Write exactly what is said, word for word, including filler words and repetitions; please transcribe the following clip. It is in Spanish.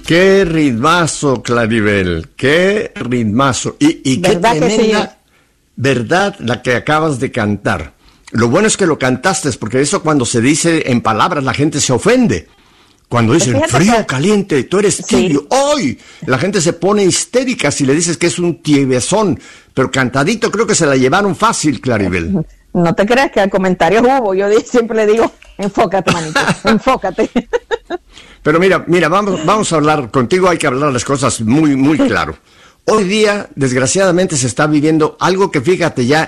Qué ritmazo, Claribel, qué ritmazo. Y, y qué tremenda sí? verdad la que acabas de cantar. Lo bueno es que lo cantaste, porque eso cuando se dice en palabras la gente se ofende. Cuando dicen frío, que... caliente, tú eres tibio, sí. ¡Hoy! La gente se pone histérica si le dices que es un tibiezón. Pero cantadito creo que se la llevaron fácil, Claribel. No te creas que al comentario hubo. Yo siempre le digo, enfócate, manito, enfócate. Pero mira, mira, vamos, vamos a hablar, contigo hay que hablar las cosas muy, muy claro. Hoy día, desgraciadamente, se está viviendo algo que, fíjate, ya